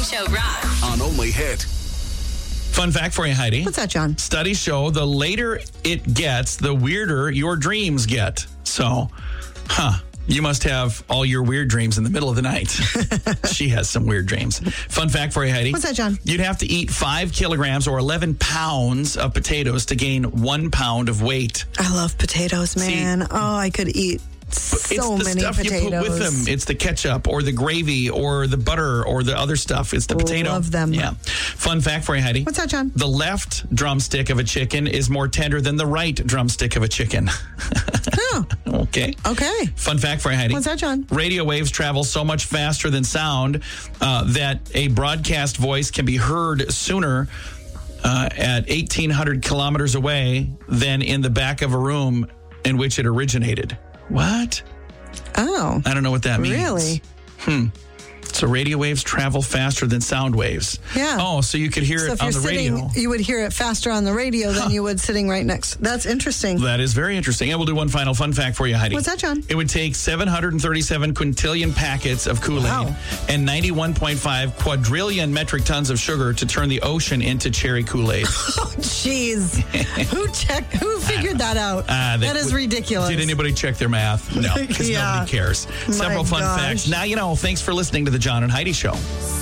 Show rocks. On Only Hit. Fun fact for you, Heidi. What's that, John? Studies show the later it gets, the weirder your dreams get. So, you must have all your weird dreams in the middle of the night. She has some weird dreams. Fun fact for you, Heidi. What's that, John? You'd have to eat 5 kilograms or 11 pounds of potatoes to gain 1 pound of weight. I love potatoes, man. I could eat It's so the many stuff potatoes. you put with them. It's the ketchup or the gravy or the butter or the other stuff. It's the potato. Love them. Yeah. Fun fact for you, Heidi. What's that, John? The left drumstick of a chicken is more tender than the right drumstick of a chicken. Oh, Okay. okay. Fun fact for you, Heidi. What's that, John? Radio waves travel so much faster than sound that a broadcast voice can be heard sooner at 1,800 kilometers away than in the back of a room in which it originated. What? Oh. I don't know what that means. Really? So radio waves travel faster than sound waves. Yeah. Oh, so you could hear So it if on you're the sitting, radio. you would hear it faster on the radio than you would sitting right next. That's interesting. That is very interesting. And we'll do one final fun fact for you, Heidi. What's that, John? It would take 737 quintillion packets of Kool-Aid Wow. and 91.5 quadrillion metric tons of sugar to turn the ocean into cherry Kool-Aid. Oh, jeez. Who figured that out? That is ridiculous. Did anybody check their math? No, because Yeah. nobody cares. Several fun gosh. facts. Now you know. Thanks for listening to the John and Heidi Show.